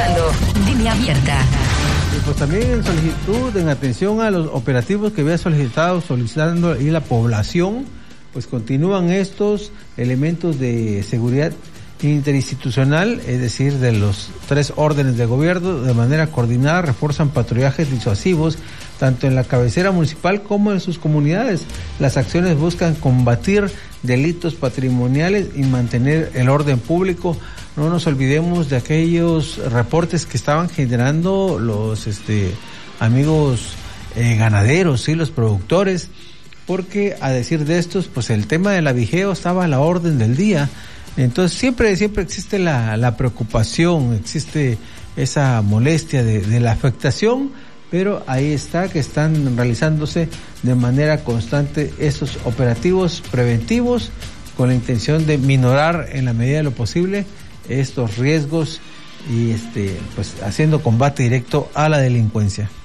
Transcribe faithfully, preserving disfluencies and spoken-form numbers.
escuchando Línea Abierta. Y pues también en solicitud, en atención a los operativos que había solicitado, solicitando y la población, pues continúan estos elementos de seguridad interinstitucional, es decir, de los tres órdenes de gobierno, de manera coordinada refuerzan patrullajes disuasivos tanto en la cabecera municipal como en sus comunidades. Las acciones buscan combatir delitos patrimoniales y mantener el orden público. No nos olvidemos de aquellos reportes que estaban generando los este amigos eh, ganaderos, sí, los productores, porque a decir de estos, pues el tema del avijeo estaba a la orden del día. Entonces siempre siempre existe la, la preocupación, existe esa molestia de, de la afectación, pero ahí está que están realizándose de manera constante estos operativos preventivos con la intención de minorar en la medida de lo posible estos riesgos y este pues haciendo combate directo a la delincuencia.